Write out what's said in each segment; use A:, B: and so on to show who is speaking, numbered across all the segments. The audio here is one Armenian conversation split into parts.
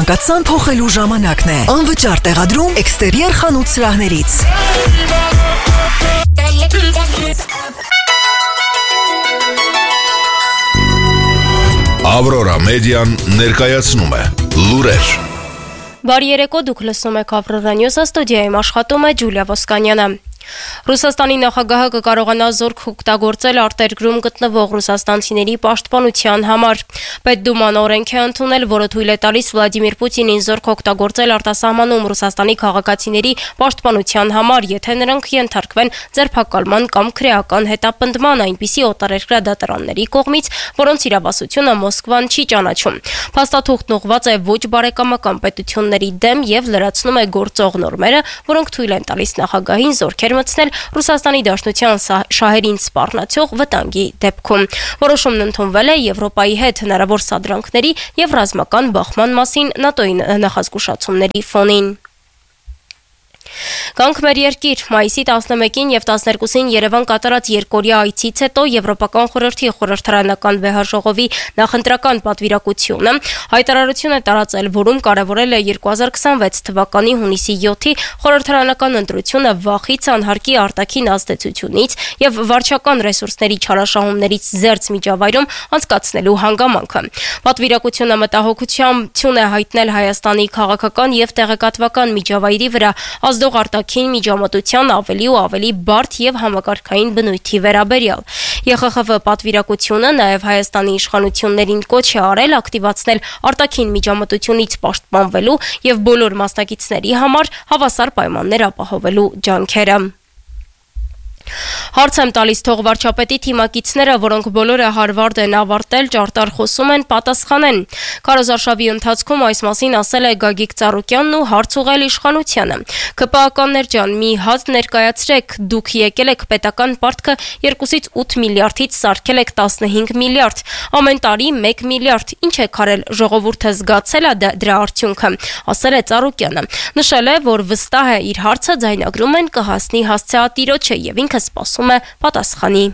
A: ցանկացան փոխելու ժամանակն է։ Անվճար տեղադրում էքստերիեր խանութ սրահներից։
B: Ավրորա մեդիան ներկայացնում է լուրեր։
C: Բարի երեկո, դուք լսում եք Ավրորա Նյուզը, ստուդիայում աշխատում է Ջուլիա Ոսկանյանը։ Ռուսաստանի նախագահը կկարողանա զորք օգտագործել արտերկրում գտնվող ռուսաստանցիների պաշտպանության համար։ Պետդուման օրենք է ընդունել, որը թույլ է տալիս Վլադիմիր Պուտինին զորք օգտագործել արտասահմանում Ռուսաստանի քաղաքացիների պաշտպանության համար, եթե նրանք ենթարկվեն ձերբակալման կամ քրեական հետապնդման այնպիսի օտարերկրյա դատարանների կողմից, որոնց իրավասությունը Մոսկվան չի ճանաչում։ Փաստաթուղթն ուղղված է ոչ բարեկամական պետությունների դեմ եւ լրացնում է գործող նորմերը, որոնք թույլ են տալիս նախագահին զորքեր մտցնել Ռուսաստանի Դաշնության շահերին սպառնացող վտանգի դեպքում։ Որոշումն ընդունվել է Եվրոպայի հետ հնարավոր սադրանքների եւ ռազմական բախման մասին ՆԱՏՕ-ի նախազգուշացումների ֆոնին։ Կանք մեր երկիր, մայիսի 11-ին եւ 12-ին Երևան կատարած երկօրյա այցից հետո Եվրոպական խորհրդի խորհրդարանական վեհաժողովի նախընտրական պատվիրակությունը հայտարարություն է տարածել, որում կարևորել է 2026 թվականի հունիսի 7-ի խորհրդարանական ընտրությունը վախից, անհարկի արտաքին ազդեցությունից եւ վարչական ռեսուրսների չարաշահումներից զերծ միջավայրում անցկացնելու հանգամանքը։ Պատվիրակությունը մտահոգություն է հայտնել Հայաստանի քաղաքական եւ տեղեկատվական միջավայրի վրա ազդող արտաքին միջամտության ավելի ու ավելի բարդ եւ համակարգային բնույթի վերաբերյալ։ ԵԽԽՎ պատվիրակությունը նաեւ Հայաստանի իշխանություններին կոչ է արել ակտիվացնել արտաքին միջամտությունից պաշտպանվելու եւ բոլոր մասնակիցների համար հավասար պայմաններ ապահովելու ջանքերը։ Հարց եմ տալիս թող վարչապետի թիմակիցները, որոնք բոլորը Հարվարդ են ավարտել, ճարտար խոսում են, պատասխանեն։ Քարոզարշավի ընթացքում այս մասին ասել է Գագիկ Ծառուկյանն ու հարց ուղղել իշխանությանը։ ԿՊԱ-կաններ ջան, մի հատ ներկայացրեք, դուք եկել եք պետական պարտքը 2-ից 8 միլիարդից սարքել եք 15 միլիարդ, ամեն տարի 1 միլիարդ, ինչ եք արել, ժողովուրդը զգացել է դրա արդյունքը, ասել է Ծառուկյանը։ Նշել է, որ վստահ է իր հարցը ձայնագրում են կհասնի հասցեատիրոջը եւ ինքը սպասում է պատասխանի։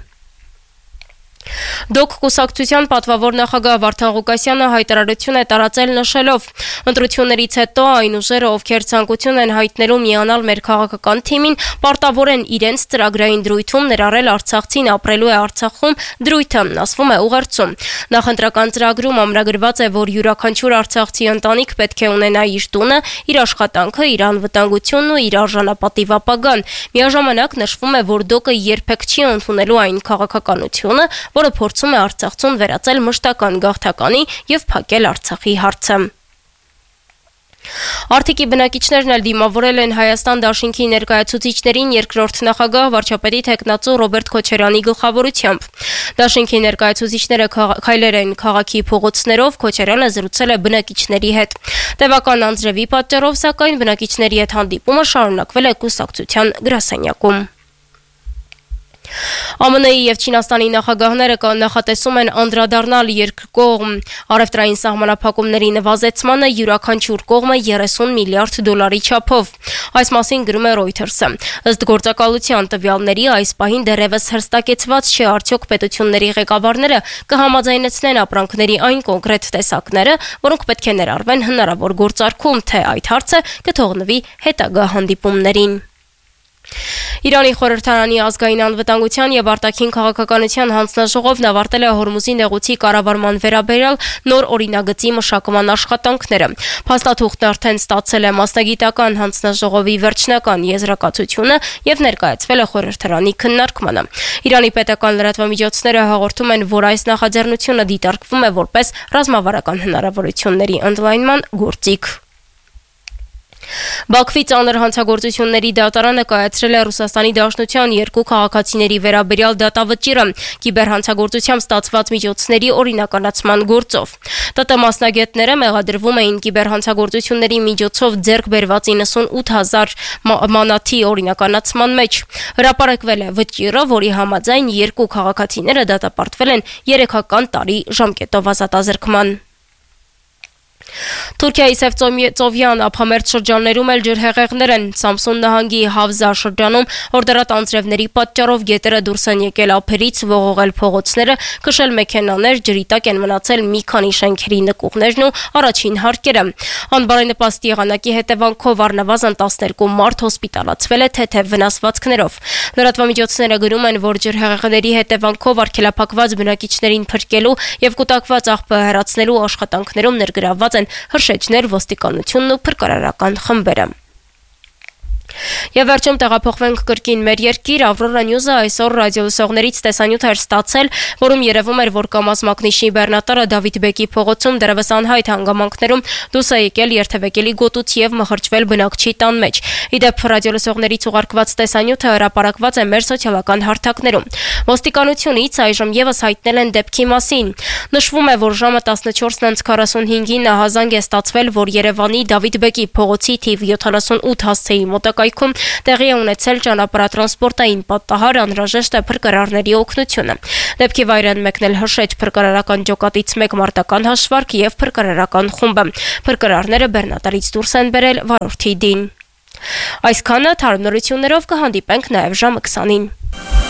C: Դոկ կուսակցության պատվավոր նախագահ Վարդան Ղուկասյանը հայտարարություն է տարածել նշելով. ընտրություններից հետո այն ուժերը, ովքեր ցանկություն են հայտնելու միանալ մեր քաղաքական թիմին, պարտավոր են իրենց ծրագրային դրույթում ներառել արցախցին ապրելու է Արցախում դրույթը, ասվում է ուղերձում։ Նախընտրական ծրագրում ամրագրված է, որ յուրաքանչյուր արցախցի ընտանիք պետք է ունենա իր տունը, իր աշխատանքը, իր անվտանգությունն ու իր արժանապատիվ ապագան։ Միաժամանակ նշվում է, որ դոկը երբեք չի ընդունելու այն քաղաքականությունը, որը փորձում է Արցախցուն վերածել մշտական գաղթականի եւ փակել Արցախի հարցը։ Արտիկի բնակիչներն էլ դիմավորել են Հայաստան դաշինքի ներկայացուցիչներին երկրորդ նախագահ վարչապետի թեկնածու Ռոբերտ Քոչարյանի գլխավորությամբ։ Դաշինքի ներկայացուցիչները քայլեր են քաղաքի փողոցներով, Քոչարյանը զրուցել է բնակիչների հետ։ Տևական անձրևի պատճառով, սակայն բնակիչների հետ հանդիպումը շարունակվել է կուսակցության գրասենյակում։ ԱՄՆ-ի եւ Չինաստանի նախագահները նախատեսում են անդրադառնալ երկկողմ առևտրային սահմանափակումների նվազեցմանը յուրաքանչյուր կողմը 30 միլիարդ դոլարի չափով։ Այս մասին գրում է Reuters-ը։ Ըստ գործակալության տվյալների այս պահին դեռևս հստակեցված չէ արդյոք պետությունների ղեկավարները կհամաձայնեցնեն ապրանքների այն կոնկրետ տեսակները, որոնք պետք է ներառվեն հնարավոր գործարքում, թե այդ հարցը կթողնվի հետագա հանդիպումներին։ Իրանի խորհրդարանի ազգային անվտանգության եւ արտաքին քաղաքականության հանձնաժողովն ավարտել է Հորմուզի նեղուցի կառավարման վերաբերյալ նոր օրինագծի մշակման աշխատանքները։ Փաստաթուղթն արդեն ստացել է մասնագիտական հանձնաժողովի վերջնական եզրակացությունը եւ ներկայացվել է խորհրդարանի քննարկմանը։ Իրանի պետական լրատվամիջոցները հաղորդում են, որ այս նախաձեռնությունը դիտարկվում է որպես ռազմավարական հնարավորությունների ընդլայնման գործիք։ Բաքվի ծանր հանցագործությունների դատարանը կայացրել է Ռուսաստանի Դաշնության երկու քաղաքացիների վերաբերյալ դատավճիռը կիբերհանցագործությամբ ստացված միջոցների օրինականացման գործով։ ՏՏ մասնագետները մեղադրվում էին կիբերհանցագործությունների միջոցով ձեռք բերված 98,000 մանաթի օրինականացման մեջ։ Հրապարակվել է վճիռը, որի համաձայն երկու քաղաքացիները դատապարտվել են 3 տարի ժամկետով ազատազրկման։ Թուրքիայի Սևծովյան ափամերձ շրջաններում էլ ջրհեղեղներ են։ Սամսուն նահանգի Հավզա շրջանում օրդերատ անձրևների պատճառով գետերը դուրս են եկել ափերից, ողողել փողոցները, քշել մեքենաներ, ջրի տակ են մնացել մի քանի շենքերի նկուղներն ու առաջին հարկերը։ Անբարենպաստ եղանակի հետևանքով առնվազն 12 մարդ հոսպիտալացվել է թեթև վնասվածքներով։ Լրատվամիջոցները գրում են, որ ջրհեղեղների հետևանքով արգելափակված բնակիչներին փրկելու եւ կուտակված աղբը հեռացնելու աշխատանքներում ներգրավված են հրշեջներ, ոստիկանությունն ու փրկարարական խմբերը։ Եվ վերջում տեղափոխվենք կրկին մեր երկիր։ Ավրորա Նյուզը այսօր ռադիոլսողներից տեսանյութ էր ստացել, որում երևում էր, որ Կամազ մակնիշի բեռնատարը Դավիթ Բեկի փողոցում դեռևս անհայտ հանգամանքներում դուրս է եկել երթևեկելի գոտուց եւ մխրճվել բնակչի տան մեջ։ Իդեպ ռադիոլսողներից ուղարկված տեսանյութը հրապարակված է մեր սոցիալական հարթակներում։ Ոստիկանությունից այժմ եւս հայտնել են դեպքի մասին։ Նշվում է, որ ժամը 14:45-ին նահազանգ է ստացվել, որ Երևանի Դավիթ Բեկի փողոցի թիվ 78 հասցեի մոտակայքում տեղի է ունեցել ճանապարհատրանսպորտային պատահար, անհրաժեշտ է փրկարարների օգնությունը։ Դեպքի վայր են մեկնել հրշեջ փրկարարական ջոկատից 1 մարտական հաշվարկ եւ փրկարարական խումբը։ Փրկարարները բեռնատարից դուրս են բերել վարորդի դին։ Այսքանը թարմ նորություններով կհանդիպենք նաեւ ժամը 20-ին։